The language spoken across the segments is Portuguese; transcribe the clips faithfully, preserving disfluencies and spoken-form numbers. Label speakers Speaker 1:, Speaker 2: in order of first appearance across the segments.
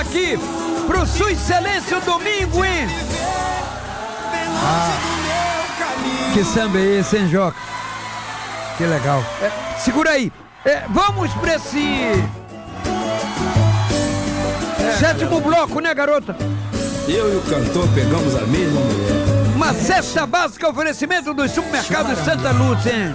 Speaker 1: Aqui pro Sua Excelência o domingo, hein? Ah, que samba é esse, hein, Joca? Que legal. É, segura aí. É, vamos pra esse é, sétimo bloco, né, garota?
Speaker 2: Eu e o cantor pegamos a mesma mulher.
Speaker 1: Uma cesta básica, oferecimento dos supermercados Santa Lúcia, hein?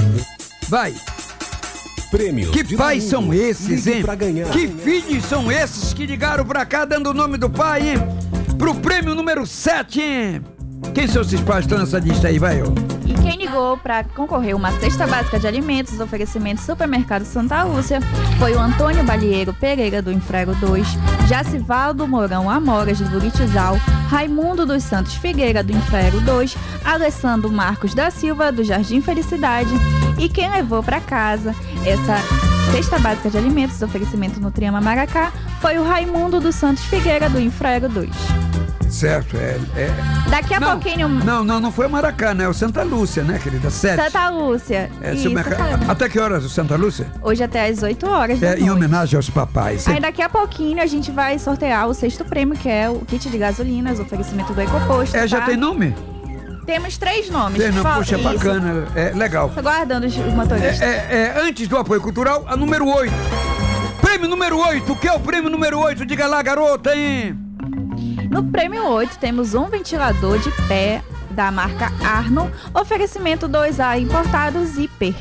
Speaker 1: Vai.
Speaker 2: Prêmios.
Speaker 1: Que pais são esses, hein? Que filhos são esses que ligaram pra cá dando o nome do pai, hein? Pro prêmio número sete, hein? Quem são esses pais que estão nessa lista aí, vai, ó?
Speaker 3: E quem ligou para concorrer uma cesta básica de alimentos, oferecimento Supermercado Santa Lúcia, foi o Antônio Balieiro Pereira, do Infrero dois, Jacivaldo Mourão Amoras, do Buritizal, Raimundo dos Santos Figueira, do Infrero dois, Alessandro Marcos da Silva, do Jardim Felicidade. E quem levou para casa essa cesta básica de alimentos, oferecimento Nutriama Maracá, foi o Raimundo dos Santos Figueira, do Infrero dois.
Speaker 1: Certo, é... é...
Speaker 3: Daqui a
Speaker 1: não,
Speaker 3: pouquinho...
Speaker 1: Não, não, não foi o Maracá, né? É o Santa Lúcia, né, querida? Sete.
Speaker 3: Santa Lúcia.
Speaker 1: É,
Speaker 3: Isso,
Speaker 1: merc... Até que horas o Santa Lúcia?
Speaker 3: Hoje até às oito horas da
Speaker 1: É,
Speaker 3: noite.
Speaker 1: em homenagem aos papais.
Speaker 3: Aí daqui a pouquinho a gente vai sortear o sexto prêmio, que é o kit de gasolinas, oferecimento do Ecoposto.
Speaker 1: É, já
Speaker 3: tá?
Speaker 1: tem nome?
Speaker 3: Temos três nomes.
Speaker 1: Tem, não,
Speaker 3: Fala,
Speaker 1: puxa, é
Speaker 3: isso.
Speaker 1: bacana, é legal.
Speaker 3: Tô aguardando os motoristas.
Speaker 1: É, é, é, antes do apoio cultural, a número oito. Prêmio número oito, o que é o prêmio número oito? Diga lá, garota, hein?
Speaker 3: No prêmio oito temos um ventilador de pé da marca Arno, oferecimento dois A importado Zipper.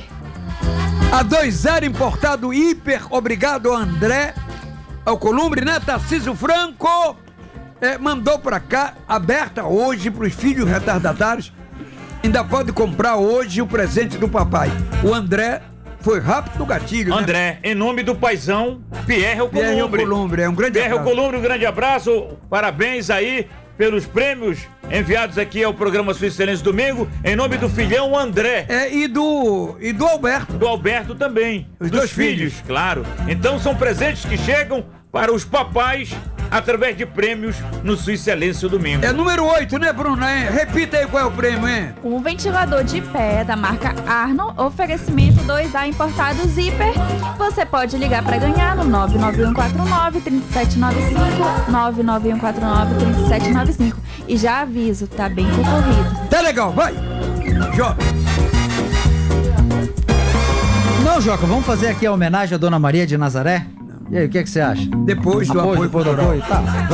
Speaker 1: A dois A importado Hiper, obrigado André Alcolumbre, né? Tarcísio Franco é, mandou pra cá, aberta hoje pros filhos retardatários. Ainda pode comprar hoje o presente do papai. O André foi rápido no gatilho,
Speaker 4: André,
Speaker 1: né?
Speaker 4: em nome do paizão, Pierre Alcolumbre.
Speaker 1: Pierre Alcolumbre, é um grande
Speaker 4: Pierre
Speaker 1: abraço.
Speaker 4: Alcolumbre, um grande abraço. Parabéns aí pelos prêmios enviados aqui ao programa Sua Excelência Domingo, em nome do filhão André.
Speaker 1: É, e do, e do Alberto.
Speaker 4: Do Alberto também.
Speaker 1: Os
Speaker 4: dos
Speaker 1: dois
Speaker 4: filhos,
Speaker 1: filhos.
Speaker 4: claro. Então são presentes que chegam para os papais através de prêmios no Sua Excelência Domingo.
Speaker 1: É número oito, né, Bruno? Hein? Repita aí qual é o prêmio, hein?
Speaker 3: Um ventilador de pé da marca Arno, oferecimento dois A importado Zipper. Você pode ligar para ganhar no nove nove um quatro nove, três sete nove cinco, nove nove um quatro nove, três sete nove cinco. E já aviso, tá bem concorrido.
Speaker 1: Tá legal, vai! Joca.
Speaker 5: Não, Joca, vamos fazer aqui a homenagem à Dona Maria de Nazaré? E aí, o que, é que você acha?
Speaker 1: Depois do apoio
Speaker 5: Depois do
Speaker 1: cultural.
Speaker 5: apoio, tá.